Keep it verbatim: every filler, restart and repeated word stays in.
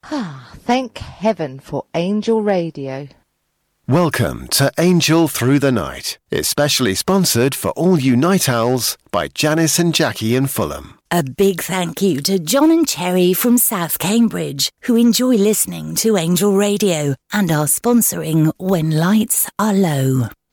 Ah, thank heaven for Angel Radio. Welcome to Angel Through the Night. It's specially sponsored for all you night owls by Janice and Jackie in Fulham. A big thank you to John and Cherry from South Cambridge, who enjoy listening to Angel Radio and are sponsoring When Lights Are Low.